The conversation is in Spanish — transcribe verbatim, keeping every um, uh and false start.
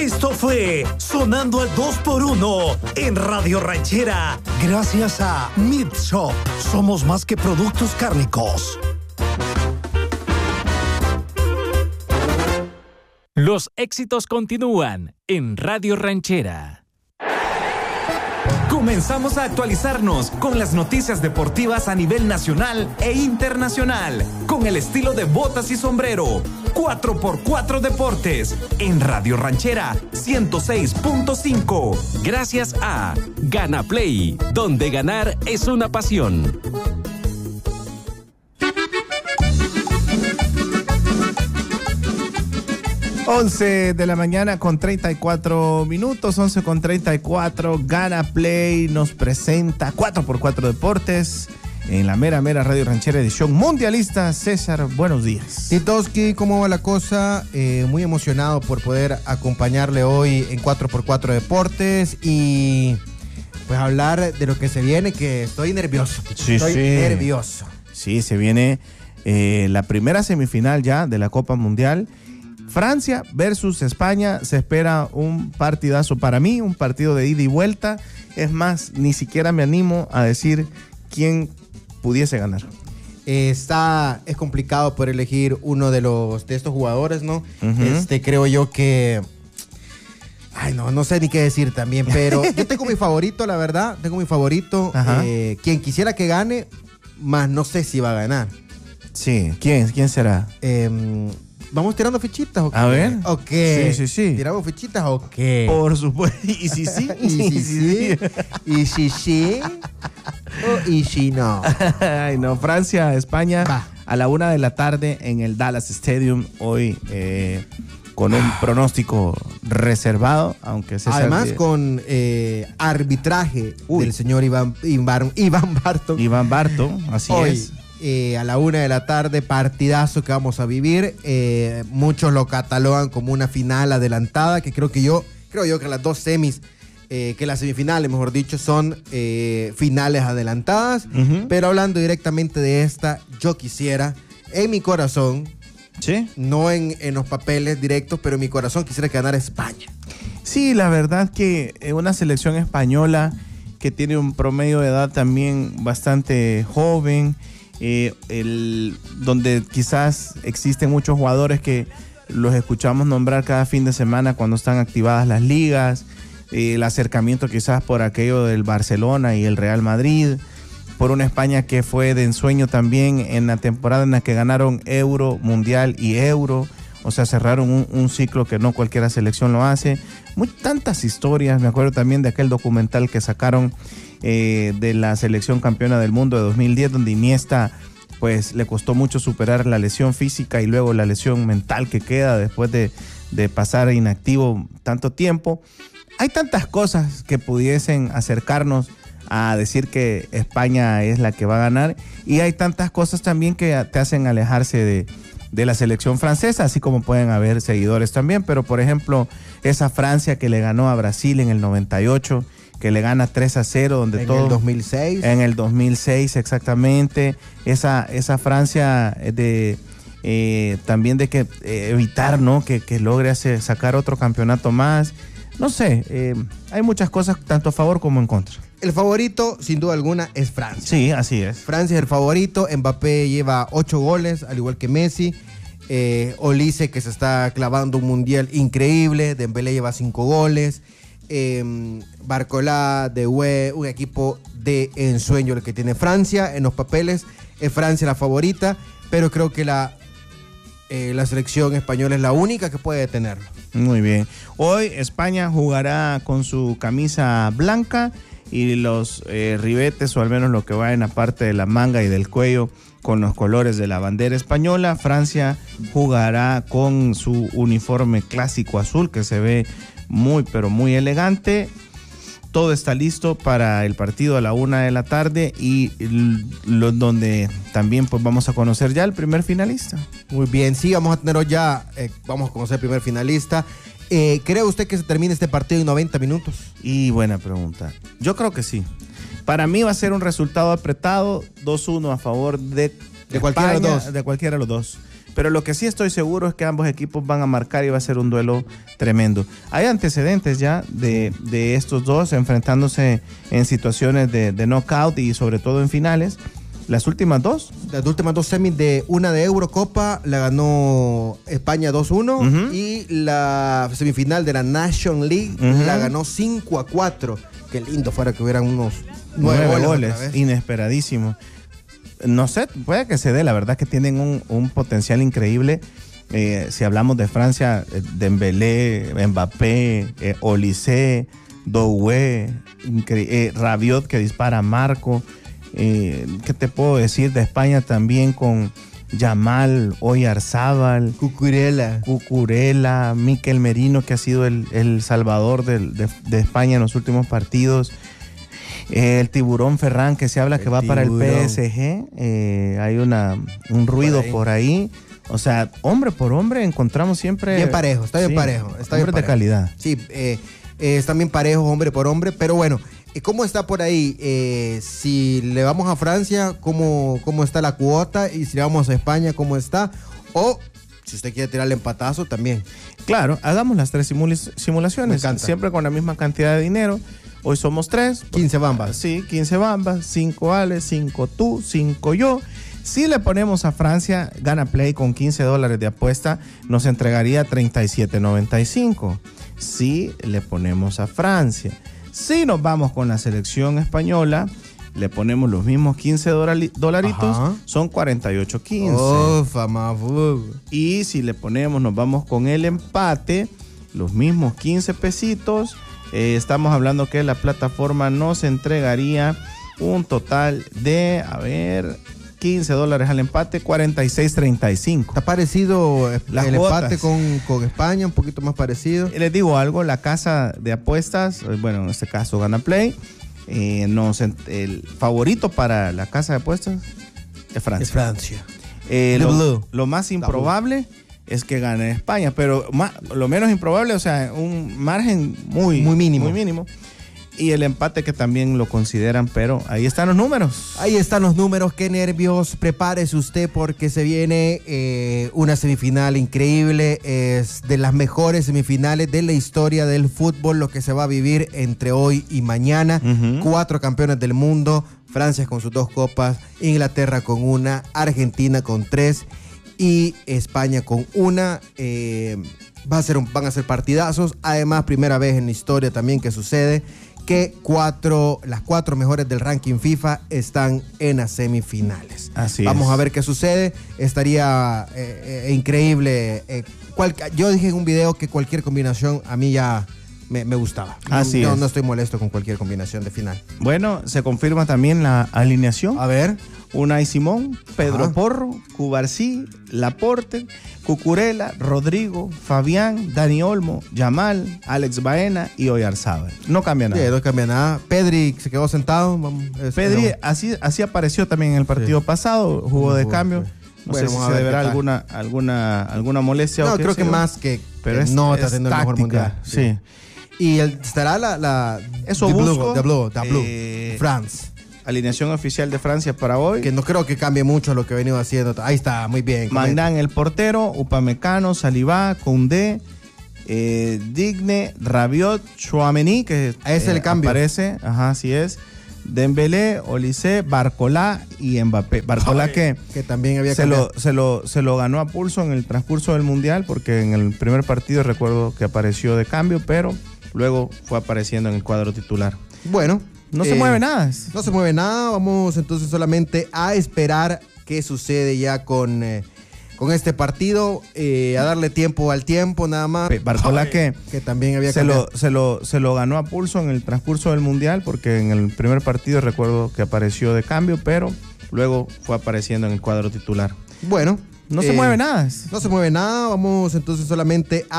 Esto fue Sonando al dos por uno en Radio Ranchera. Gracias a Meat Shop. Somos más que productos cárnicos. Los éxitos continúan en Radio Ranchera. Comenzamos a actualizarnos con las noticias deportivas a nivel nacional e internacional, con el estilo de botas y sombrero. cuatro por cuatro Deportes, en Radio Ranchera ciento seis punto cinco. Gracias a Gana Play, donde ganar es una pasión. once de la mañana con treinta y cuatro minutos, once con treinta y cuatro. Gana Play nos presenta cuatro por cuatro Deportes en la mera mera Radio Ranchera, edición mundialista. César, buenos días. Titoski, ¿cómo va la cosa? Eh, muy emocionado por poder acompañarle hoy en cuatro por cuatro Deportes y pues hablar de lo que se viene, que estoy nervioso. Sí, estoy sí. nervioso. Sí, se viene eh, la primera semifinal ya de la Copa Mundial. Francia versus España, se espera un partidazo para mí, un partido de ida y vuelta. Es más, ni siquiera me animo a decir quién pudiese ganar. Eh, está, es complicado por elegir uno de los de estos jugadores, ¿no? Uh-huh. Este, creo yo que... Ay, no, no sé ni qué decir también, pero yo tengo mi favorito, la verdad, tengo mi favorito. Eh, quien quisiera que gane, más no sé si va a ganar. Sí, ¿quién? ¿Quién será? Eh... ¿Vamos tirando fichitas o qué? A ver. ¿O qué? Sí, sí, sí. ¿Tiramos fichitas o qué? Por supuesto. ¿Y si sí? ¿Y si sí? ¿Y si sí? ¿O y si no? Ay, no. Francia, España, Va. a la una de la tarde en el Dallas Stadium. Hoy eh, con un pronóstico reservado, aunque se Además sabe... con eh, arbitraje Uy. del señor Iván, Iván, Iván Barton. Iván Barton, así Hoy, es. Eh, a la una de la tarde, partidazo que vamos a vivir. Eh, muchos lo catalogan como una final adelantada, que creo que yo, creo yo que las dos semis, eh, que las semifinales, mejor dicho, son eh, finales adelantadas. Uh-huh. Pero hablando directamente de esta, yo quisiera, en mi corazón, ¿sí? no en, en los papeles directos, pero en mi corazón quisiera que ganara España. Sí, la verdad que una selección española que tiene un promedio de edad también bastante joven. Eh, el, donde quizás existen muchos jugadores que los escuchamos nombrar cada fin de semana cuando están activadas las ligas, eh, el acercamiento quizás por aquello del Barcelona y el Real Madrid, por una España que fue de ensueño también en la temporada en la que ganaron Euro, Mundial y Euro, o sea, cerraron un, un ciclo que no cualquier selección lo hace. Muy tantas historias, me acuerdo también de aquel documental que sacaron Eh, de la selección campeona del mundo de dos mil diez, donde Iniesta pues le costó mucho superar la lesión física y luego la lesión mental que queda después de, de pasar inactivo tanto tiempo. Hay tantas cosas que pudiesen acercarnos a decir que España es la que va a ganar, y hay tantas cosas también que te hacen alejarse de, de la selección francesa, así como pueden haber seguidores también. Pero por ejemplo, esa Francia que le ganó a Brasil en el noventa y ocho, que le gana tres a cero, donde en todo... En el dos mil seis. En el dos mil seis, exactamente. Esa, esa Francia de eh, también de que eh, evitar, ¿no? Que, que logre hacer, sacar otro campeonato más. No sé, eh, hay muchas cosas tanto a favor como en contra. El favorito, sin duda alguna, es Francia. Sí, así es. Francia es el favorito. Mbappé lleva ocho goles, al igual que Messi. Eh, Olise, que se está clavando un mundial increíble. Dembélé lleva cinco goles. Eh, Barcola, De Hue, un equipo de ensueño el que tiene Francia. En los papeles es Francia la favorita, pero creo que la, eh, la selección española es la única que puede detenerlo. Muy bien. Hoy España jugará con su camisa blanca y los eh, ribetes, o al menos lo que va en la parte de la manga y del cuello, con los colores de la bandera española. Francia jugará con su uniforme clásico azul, que se ve muy pero muy elegante. Todo está listo para el partido a la una de la tarde, y lo, donde también pues vamos a conocer ya el primer finalista. Muy bien, sí, vamos a tener hoy ya, eh, vamos a conocer el primer finalista. Eh, ¿Cree usted que se termine este partido en noventa minutos? Y buena pregunta. Yo creo que sí. Para mí va a ser un resultado apretado, dos uno a favor de, de cualquiera de los dos. De cualquiera de los dos. Pero lo que sí estoy seguro es que ambos equipos van a marcar y va a ser un duelo tremendo. Hay antecedentes ya de, de estos dos enfrentándose en situaciones de, de knockout y sobre todo en finales. Las últimas dos. Las últimas dos semis, de una de Eurocopa la ganó España dos uno, uh-huh. y la semifinal de la Nation League, uh-huh. la ganó cinco a cuatro. Qué lindo fuera que hubieran unos nueve, nueve goles, goles inesperadísimo. No sé, puede que se dé, la verdad que tienen un, un potencial increíble. Eh, si hablamos de Francia, eh, Dembélé, Mbappé, eh, Olise, Doué, eh, Rabiot que dispara a Marco. Eh, ¿Qué te puedo decir de España también con Yamal, Oyarzábal, Cucurella, Cucurella, Mikel Merino, que ha sido el, el salvador de, de, de España en los últimos partidos? Eh, el Tiburón Ferran, que se habla el que va tiburón. para el P S G. Eh, hay una, un ruido por ahí. por ahí. O sea, hombre por hombre encontramos siempre... Bien parejo, está bien sí, parejo. Está hombre bien de calidad. Sí, eh, eh, están bien parejos hombre por hombre, pero bueno... ¿Cómo está por ahí? Eh, si le vamos a Francia, ¿cómo, ¿cómo está la cuota? Y si le vamos a España, ¿cómo está? O si usted quiere tirarle empatazo, también. Claro, hagamos las tres simula- simulaciones. Siempre con la misma cantidad de dinero. Hoy somos tres. quince bambas. Sí, quince bambas. cinco Ale, cinco tú, cinco yo. Si le ponemos a Francia, gana Play con quince dólares de apuesta, nos entregaría treinta y siete noventa y cinco. Si le ponemos a Francia... Si nos vamos con la selección española, le ponemos los mismos quince dolaritos, Ajá. son cuarenta y ocho quince. Oh, famafu. Y si le ponemos, nos vamos con el empate, los mismos quince pesitos. Eh, estamos hablando que la plataforma nos entregaría un total de, a ver, quince dólares al empate, cuarenta y seis treinta y cinco. Está parecido Las el cuotas. empate con, con España, un poquito más parecido. Les digo algo, la casa de apuestas, bueno, en este caso Gana Play, eh, nos, el favorito para la casa de apuestas es Francia. Es Francia. Eh, lo, lo más improbable es que gane España, pero más, lo menos improbable, o sea, un margen muy, muy mínimo. Muy mínimo. Y el empate que también lo consideran, pero ahí están los números. Ahí están los números, qué nervios. Prepárese usted porque se viene eh, una semifinal increíble. Es de las mejores semifinales de la historia del fútbol, lo que se va a vivir entre hoy y mañana. Uh-huh. Cuatro campeones del mundo, Francia con sus dos copas, Inglaterra con una, Argentina con tres y España con una. Eh, va a ser un, van a ser partidazos. Además, primera vez en la historia también que sucede que cuatro, las cuatro mejores del ranking FIFA están en las semifinales. Así Vamos es. a ver qué sucede. Estaría eh, eh, increíble. Eh, cual, yo dije en un video que cualquier combinación a mí ya me, me gustaba. Así no, es. no estoy molesto con cualquier combinación de final. Bueno, se confirma también la alineación. A ver. Unai Simón, Pedro Ajá. Porro, Cubarsí, Laporte, Cucurella, Rodrigo, Fabián, Dani Olmo, Yamal, Alex Baena y Oyarzábal. No cambia nada. Sí, no cambia nada. Pedri se quedó sentado. Vamos, es, Pedri no. así, así apareció también en el partido sí. pasado, jugó de cambio. No bueno, sé si se deberá alguna, alguna, alguna molestia. No, o qué creo sé que yo. más que, pero que es, no es está teniendo el mejor mundial. Sí. sí. Y el, estará la, la Eso de busco. Blue, de Blue, de Blue, Eh, France. Alineación oficial de Francia para hoy. Que no creo que cambie mucho lo que ha venido haciendo. Ahí está, muy bien. Magnan el portero, Upamecano, Saliba, Koundé, eh, Digne, Rabiot, Chouameni, que es el eh, cambio. aparece, ajá, así es. Dembélé, Olise, Barcola y Mbappé. Barcola Ay, que, que también había se lo, se, lo, se lo ganó a pulso en el transcurso del Mundial, porque en el primer partido recuerdo que apareció de cambio, pero luego fue apareciendo en el cuadro titular. Bueno. No eh, se mueve nada. No se mueve nada. Vamos entonces solamente a esperar qué sucede ya con, eh, con este partido. Eh, a darle tiempo al tiempo nada más. Barcola Ay, que, que también había se lo, se, lo, se lo ganó a pulso en el transcurso del Mundial, porque en el primer partido recuerdo que apareció de cambio, pero luego fue apareciendo en el cuadro titular. Bueno. No eh, se mueve nada. No se mueve nada. Vamos entonces solamente a